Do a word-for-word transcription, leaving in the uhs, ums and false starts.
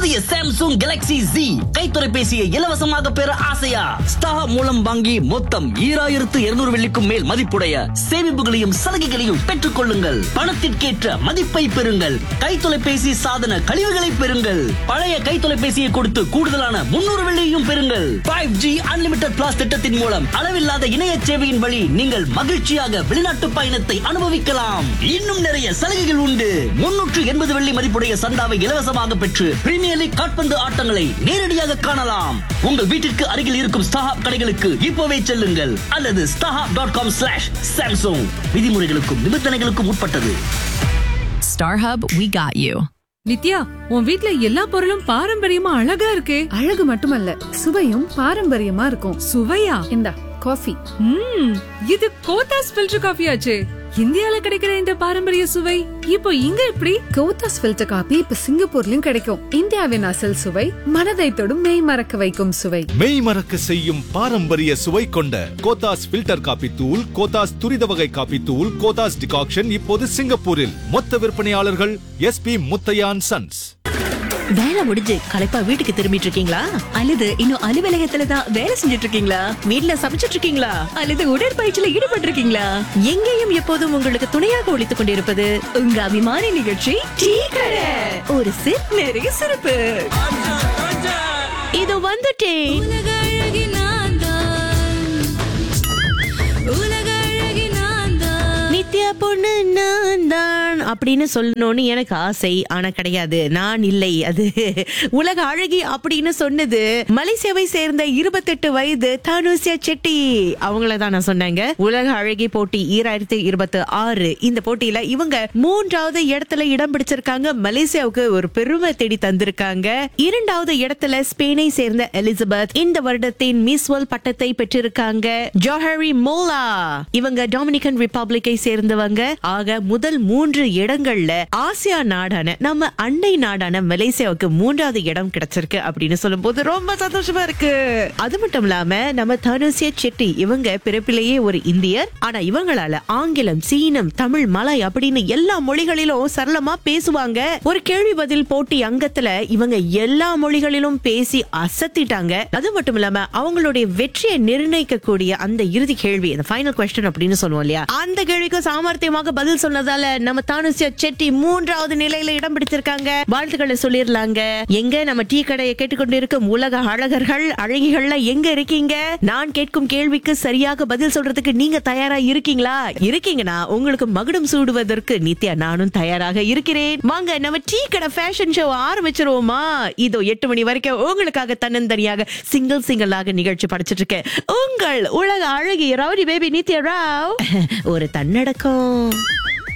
புதிய Samsung Galaxy Z கைத்தொலைபேசியை இலவசமாக பெற ஆசையா? ஸ்டார் மூலம் வாங்கி மொத்தம் ஈராயிரத்து இருநூறு வெள்ளிக்கும் மேல் மதிப்புடைய சேமிப்புகளையும் சலுகைகளையும் பெற்றுக் கொள்ளுங்கள். பணத்திற்கேற்ற மதிப்பை பெறுங்கள். கைத்தொலைபேசி சாதன கழிவுகளை பெறுங்கள். பழைய கைத்தொலைபேசியை கொடுத்து கூடுதலான முன்னூறு வெள்ளியையும் பெறுங்கள். ஃபைவ் ஜி அன்லிமிட்டட் பிளாஸ் திட்டத்தின் மூலம் அளவில்லாத இணைய சேவையின் வழி நீங்கள் மகிழ்ச்சியாக வெளிநாட்டு பயணத்தை அனுபவிக்கலாம். இன்னும் நிறைய சலுகைகள் உண்டு. முன்னூற்று எண்பது வெள்ளி மதிப்புடைய சந்தாவை இலவசமாக பெற்று பிரீமியர் லீக் கால்பந்து ஆட்டங்களை நேரடியாக காணலாம். உங்கள் வீட்டிற்கு அருகில் இருக்கும் ஸ்டாஹாப் கடைகளுக்கு இப்போவே செல்லுங்கள் அல்லது StarHub dot com slash Samsung. விதிமுறைகளுக்கும் நிபந்தனைகளுக்கும் உட்பட்டது. StarHub, we got you. Nithya, உன் வீட்ல எல்லா பொருளும் பாரம்பரியமா அழகா இருக்கே. அழகு மட்டுமல்ல, சுவையும் பாரம்பரியமா இருக்கும். சுவையா? இந்தா காஃபி. ம், இது கோத்தாஸ் ஃபில்டர் காஃபி ஆச்சே. இந்தியால கிடைக்கிற இந்த பாரம்பரிய சுவை இப்போ இங்க எப்படி? கோத்தாஸ் ஃபில்டர் காபி இப்ப சிங்கப்பூர்லயும் கிடைக்கும். இந்தியாவின் அசல் சுவை, மனதை தொடும் மெய் மறக்க வைக்கும் சுவை. மெய் மறக்க செய்யும் பாரம்பரிய சுவை கொண்ட கோத்தாஸ் ஃபில்டர் காபி தூள், கோத்தாஸ் துரித வகை காபி தூள், கோத்தாஸ் டிகாக்ஷன் இப்போது சிங்கப்பூரில். மொத்த விற்பனையாளர்கள் எஸ் பி முத்தையான் சன்ஸ். வேலை முடிஞ்சு களைப்பா வீட்டுக்கு திரும்பிட்டு இருக்கீங்களா? அல்லது இன்னும் அலுவலகத்துல தான் வேலை செஞ்சுட்டு இருக்கீங்களா? வீட்ல சமைச்சிட்டு இருக்கீங்களா? அல்லது உடற்பயிற்சியில ஈடுபட்டு இருக்கீங்களா? எங்கேயும் எப்போதும் உங்களுக்கு துணையாக ஒழித்துக் கொண்டிருப்பது உங்க அபிமான நிகழ்ச்சி டீ கடை. ஒரு சிறப்பு நிறைய சிறப்பு. இது வந்துட்டேன். நித்யா பொண்ணு நான் தான் அப்படின்னு சொல்லணும்னு எனக்கு ஆசை. ஆனா கிடையாது, நான் இல்லை. அது உலக அழகி அப்படின்னு சொன்னது மலேசியாவை சேர்ந்த இருபத்தெட்டு வயது தனுஷியா செட்டி அவங்கள தான் நான் சொன்னாங்க. உலக அழகி போட்டி ஈராயிரத்தி இருபத்தி ஆறு இந்த போட்டியில இவங்க மூன்றாவது இடத்துல இடம் பிடிச்சிருக்காங்க. மலேசியாவுக்கு ஒரு பெருமை தேடி தந்திருக்காங்க. இரண்டாவது இடத்துல ஸ்பெயினை சேர்ந்த எலிசபெத் இந்த வருடத்தின் மிஸ் வேர்ல்ட் பட்டத்தை பெற்றிருக்காங்க. ஜோஹரி மோலா இவங்க டொமினிகன் ரிபப்ளிக்கை சேர்ந்தவங்க. ஆக முதல் மூன்று இடங்கள்ல ஆசியா நாடான நம்ம அண்டை நாடான மலேசியாவுக்கு மூன்றாவது இடம் கிடைச்சிருக்கு அப்படின்னு சொல்லும் போது ரொம்ப சந்தோஷமா இருக்கு. அது மட்டும் இல்லாம நம்ம தனுஷியா செட்டி இவங்க பிறப்பிலேயே ஒரு இந்தியர். ஆனா இவங்களால ஆங்கிலம், சீனம், தமிழ், மலை அப்படின்னு எல்லா மொழிகளிலும் சரளமா பேசுவாங்க. ஒரு கேள்வி பதில் போட்டி அங்கத்துல இவங்க எல்லா மொழிகளிலும் பேசி அசத்திட்டாங்க. அது மட்டும் இல்லாம அவங்களுடைய வெற்றியை நிர்ணயிக்கக்கூடிய அந்த இறுதி கேள்வி, அந்த ஃபைனல் கொஸ்டின் அப்படின்னு சொல்லுவோம் இல்லையா, அந்த கேள்விக்கு சாமர்த்தியமாக பதில் சொன்னதால நம்ம தனுஷியா செட்டி மூன்றாவது நிலையில இடம் பிடிச்சிருக்காங்க. வாழ்த்துக்களை சொல்லிடலாங்க. எங்க நம்ம டீ கடையை கேட்டுக்கொண்டிருக்கும் உலக அழகர்கள், அழகிகள்ல எங்க இருக்கீங்க? நான் கேட்கும் கேள்விக்கு சரியாக பதில் சொல்றதுக்கு நீங்க தயாரா இருக்கீங்களா? இருக்கீங்கன்னா உங்களுக்கு மகுடம் சூடுவதற்கு நித்யா நானும் தயாராக இருக்கிறேன். வாங்க நம்ம டீ கடை ஃபேஷன் ஷோ ஆரம்பிச்சிருவோமா? இதோ எட்டு மணி வரைக்கும் உங்களுக்காக தன்னந்தனியாக சிங்கிள் சிங்கிளாக நிகழ்ச்சி படிச்சிட்டு இருக்கேன். உங்கள் உலக அழகி ரவுடி பேபி நித்யா ராவ். ஒரு தன்னடக்கம்.